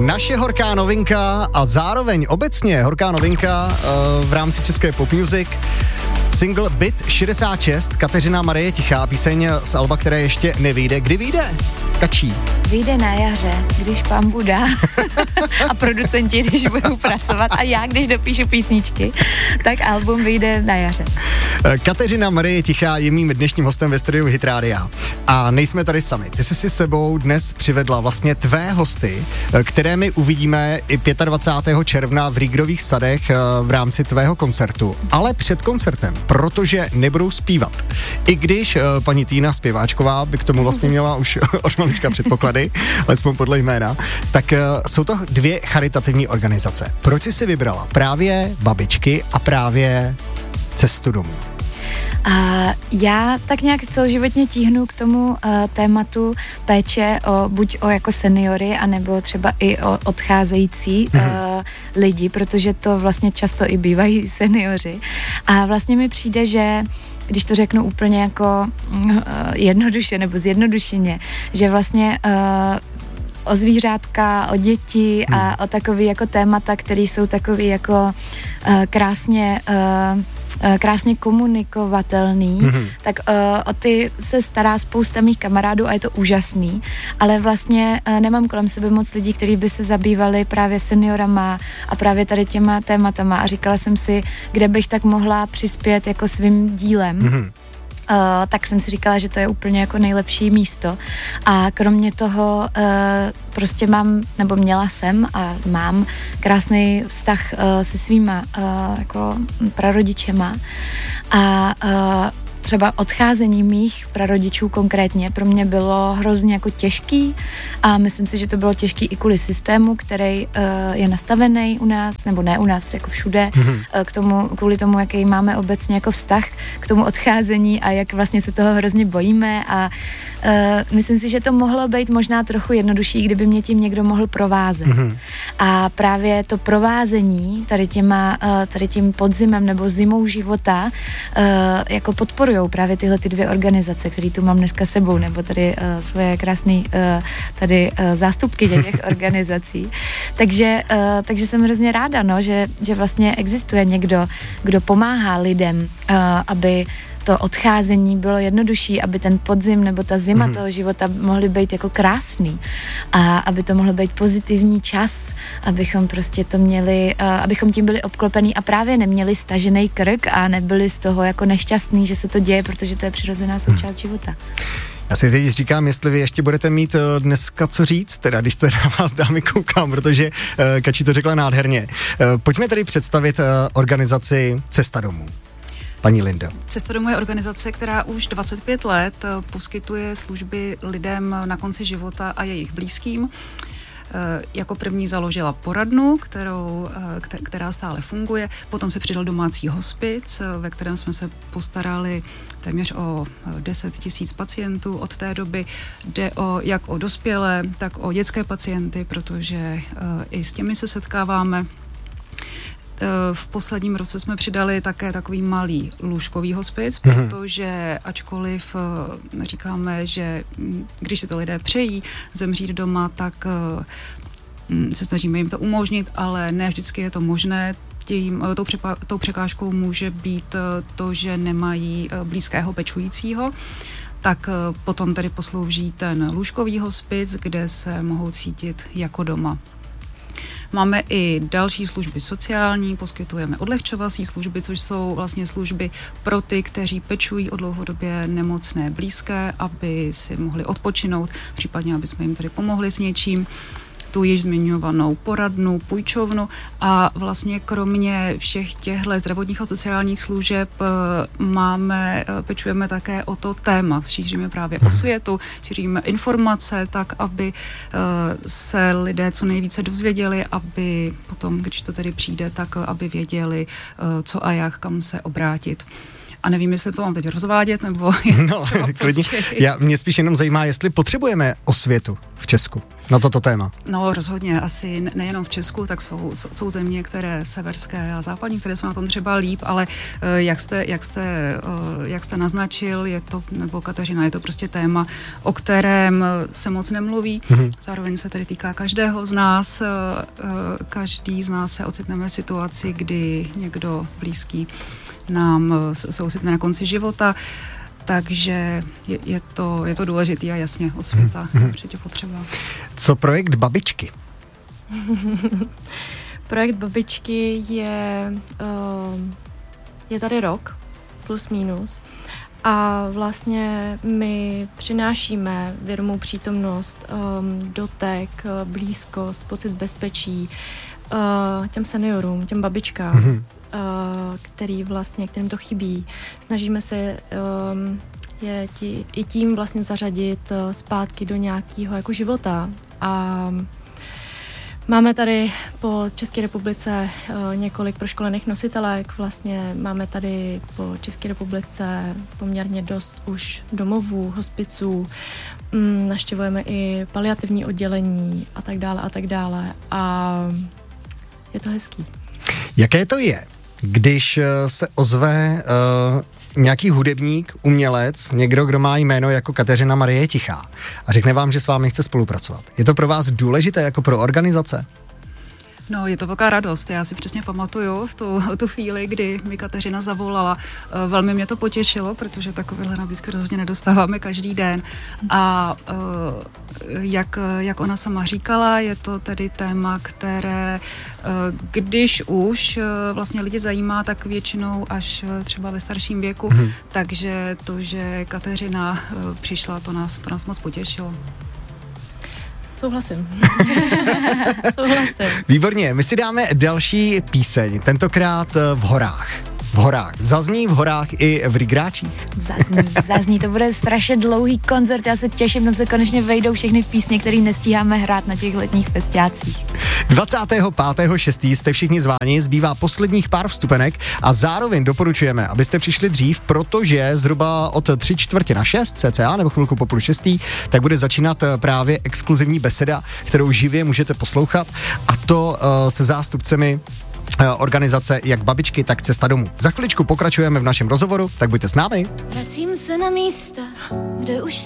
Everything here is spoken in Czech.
naše horká novinka a zároveň obecně horká novinka v rámci české pop music. Single Byt 66, Kateřina Marie Tichá, píseň z alba, které ještě nevyjde. Kdy vyjde? Kačí. Vyjde na jaře, když pán Buda a producenti, když budou pracovat a já, když dopíšu písničky, tak album vyjde na jaře. Kateřina Marie Tichá je mým dnešním hostem ve studiu Hit Rádia. A nejsme tady sami. Ty jsi si sebou dnes přivedla vlastně tvé hosty, které my uvidíme i 25. června v Rígrových sadech v rámci tvého koncertu. Ale před koncertem, protože nebudou zpívat. I když paní Týna Zpěváčková by k tomu vlastně měla už od malička předpoklady, alespoň podle jména, tak jsou to dvě charitativní organizace. Proč jsi si vybrala právě Babičky a právě Cestu domů? Já tak nějak celoživotně tíhnu k tomu tématu péče buď o jako seniory, anebo třeba i o odcházející lidi, protože to vlastně často i bývají seniori. A vlastně mi přijde, že když to řeknu úplně jako jednoduše nebo zjednodušeně, že vlastně o zvířátka, o děti a o takový jako témata, které jsou takový jako krásně komunikovatelný, tak o ty se stará spousta mých kamarádů a je to úžasný, ale vlastně nemám kolem sebe moc lidí, kteří by se zabývali právě seniorama a právě tady těma tématama a říkala jsem si, kde bych tak mohla přispět jako svým dílem. Tak jsem si říkala, že to je úplně jako nejlepší místo a kromě toho prostě měla jsem a mám krásný vztah se svýma jako prarodičema a třeba odcházení mých prarodičů konkrétně pro mě bylo hrozně jako těžký a myslím si, že to bylo těžký i kvůli systému, který je nastavený u nás, nebo ne u nás, jako všude, kvůli tomu, jaký máme obecně jako vztah k tomu odcházení a jak vlastně se toho hrozně bojíme a myslím si, že to mohlo být možná trochu jednodušší, kdyby mě tím někdo mohl provázet. A právě to provázení tady tím podzimem nebo zimou života jako podporujou právě tyhle ty dvě organizace, které tu mám dneska sebou, nebo tady svoje krásné zástupky těch organizací. Takže jsem hrozně ráda, no, že vlastně existuje někdo, kdo pomáhá lidem, aby to odcházení bylo jednodušší, aby ten podzim nebo ta zima toho života mohly být jako krásný a aby to mohl být pozitivní čas, abychom prostě to měli, abychom tím byli obklopený a právě neměli stažený krk a nebyli z toho jako nešťastný, že se to děje, protože to je přirozená součást života. Já si teď říkám, jestli vy ještě budete mít dneska co říct, teda když se na vás dámy koukám, protože Kačí to řekla nádherně. Pojďme tedy představit organizaci Cesta domů. Paní Lindo. Cesta domů je organizace, která už 25 let poskytuje služby lidem na konci života a jejich blízkým. Jako první založila poradnu, která stále funguje. Potom se přidal domácí hospic, ve kterém jsme se postarali téměř o 10 000 pacientů od té doby. Jde jak o dospělé, tak o dětské pacienty, protože i s těmi se setkáváme. V posledním roce jsme přidali také takový malý lůžkový hospic, protože ačkoliv říkáme, že když si to lidé přejí zemřít doma, tak se snažíme jim to umožnit, ale ne vždycky je to možné. Tou překážkou může být to, že nemají blízkého pečujícího. Tak potom tedy poslouží ten lůžkový hospic, kde se mohou cítit jako doma. Máme i další služby sociální, poskytujeme odlehčovací služby, což jsou vlastně služby pro ty, kteří pečují o dlouhodobě nemocné blízké, aby si mohli odpočinout, případně aby jsme jim tady pomohli s něčím. Tu již zmiňovanou poradnu, půjčovnu a vlastně kromě všech těchto zdravotních a sociálních služeb pečujeme také o to téma. Šíříme právě osvětu, šíříme informace tak, aby se lidé co nejvíce dozvěděli, aby potom, když to tedy přijde, tak aby věděli, co a jak, kam se obrátit. A nevím, jestli to mám teď rozvádět, nebo... No, klidně. Mě spíš jenom zajímá, jestli potřebujeme osvětu v Česku na toto téma. No, rozhodně. Asi nejenom v Česku, tak jsou země, které severské a západní, které jsou na tom třeba líp, ale jak jste naznačil, je to, nebo Kateřina, je to prostě téma, o kterém se moc nemluví. Zároveň se tedy týká každého z nás. Každý z nás se ocitneme v situaci, kdy někdo blízký nám se ocitne na konci života, takže je to důležitý a jasně osvěta určitě potřeba. Co projekt Babičky? Projekt Babičky je tady rok, plus minus. A vlastně my přinášíme vědomou přítomnost, dotek, blízkost, pocit bezpečí těm seniorům, těm babičkám, kterým to chybí. Snažíme se i tím vlastně zařadit zpátky do nějakého jako života. A máme tady po České republice několik proškolených nositelek. Vlastně máme tady po České republice poměrně dost už domovů, hospiců. Navštěvujeme i paliativní oddělení a tak dále a tak dále. A je to hezký. Jaké to je, když se ozve nějaký hudebník, umělec, někdo, kdo má jméno jako Kateřina Marie Tichá a řekne vám, že s vámi chce spolupracovat? Je to pro vás důležité jako pro organizace? No, je to velká radost. Já si přesně pamatuju v tu chvíli, kdy mi Kateřina zavolala. Velmi mě to potěšilo, protože takovéhle nabídky rozhodně nedostáváme každý den. A jak ona sama říkala, je to tedy téma, které, když už vlastně lidi zajímá, tak většinou až třeba ve starším věku. Takže to, že Kateřina přišla, to nás moc potěšilo. Souhlasím. Výborně, my si dáme další píseň, tentokrát v horách. V horách. Zazní v horách i v Rigráčích? Zazní, to bude strašně dlouhý koncert, já se těším, tam se konečně vejdou všechny písně, které nestíháme hrát na těch letních festiácích. 25.6. jste všichni zváni, zbývá posledních pár vstupenek a zároveň doporučujeme, abyste přišli dřív, protože zhruba od 5:45 cca, nebo chvilku po 5:30, tak bude začínat právě exkluzivní beseda, kterou živě můžete poslouchat, a to se zástupcemi organizace jak Babičky, tak Cesta domů. Za chviličku pokračujeme v našem rozhovoru, tak buďte s námi. Vracím se na místa, kde už